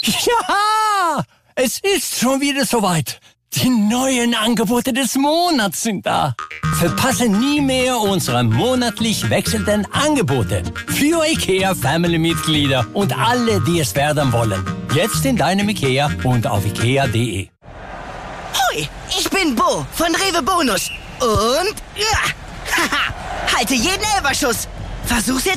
Ja, es ist schon wieder soweit. Die neuen Angebote des Monats sind da. Verpasse nie mehr unsere monatlich wechselnden Angebote. Für IKEA-Family-Mitglieder und alle, die es werden wollen. Jetzt in deinem IKEA und auf ikea.de. Hoi, ich bin Bo von Rewe Bonus. Und halte jeden Elberschuss. Versuch's jetzt